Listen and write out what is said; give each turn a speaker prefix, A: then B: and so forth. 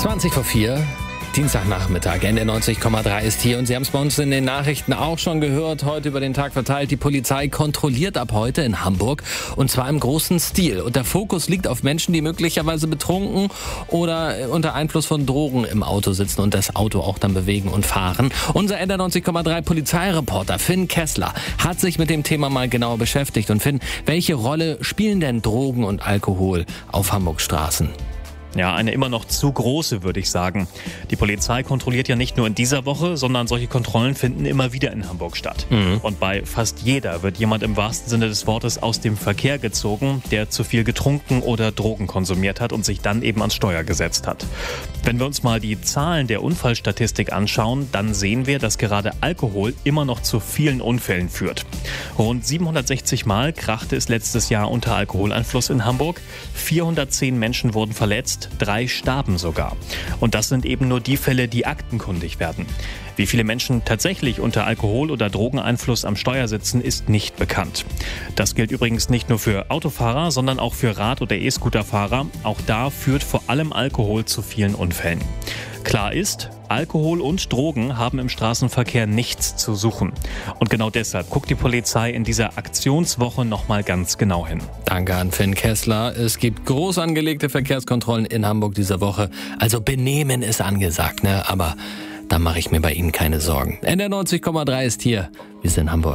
A: 20:04, Dienstagnachmittag, NDR 90,3 ist hier und Sie haben es bei uns in den Nachrichten auch schon gehört, heute über den Tag verteilt. Die Polizei kontrolliert ab heute in Hamburg und zwar im großen Stil. Und der Fokus liegt auf Menschen, die möglicherweise betrunken oder unter Einfluss von Drogen im Auto sitzen und das Auto auch dann bewegen und fahren. Unser NDR 90,3 Polizeireporter Finn Kessler hat sich mit dem Thema mal genauer beschäftigt. Und Finn, welche Rolle spielen denn Drogen und Alkohol auf Hamburgs Straßen?
B: Ja, eine immer noch zu große, würde ich sagen. Die Polizei kontrolliert ja nicht nur in dieser Woche, sondern solche Kontrollen finden immer wieder in Hamburg statt. Und bei fast jeder wird jemand im wahrsten Sinne des Wortes aus dem Verkehr gezogen, der zu viel getrunken oder Drogen konsumiert hat und sich dann eben ans Steuer gesetzt hat. Wenn wir uns mal die Zahlen der Unfallstatistik anschauen, dann sehen wir, dass gerade Alkohol immer noch zu vielen Unfällen führt. Rund 760 Mal krachte es letztes Jahr unter Alkoholeinfluss in Hamburg. 410 Menschen wurden verletzt. 3 starben sogar. Und das sind eben nur die Fälle, die aktenkundig werden. Wie viele Menschen tatsächlich unter Alkohol- oder Drogeneinfluss am Steuer sitzen, ist nicht bekannt. Das gilt übrigens nicht nur für Autofahrer, sondern auch für Rad- oder E-Scooter-Fahrer. Auch da führt vor allem Alkohol zu vielen Unfällen. Klar ist, Alkohol und Drogen haben im Straßenverkehr nichts zu suchen. Und genau deshalb guckt die Polizei in dieser Aktionswoche nochmal ganz genau hin.
A: Danke an Finn Kessler. Es gibt groß angelegte Verkehrskontrollen in Hamburg diese Woche. Also Benehmen ist angesagt, ne? Aber da mache ich mir bei Ihnen keine Sorgen. NDR 90,3 ist hier. Wir sind in Hamburg.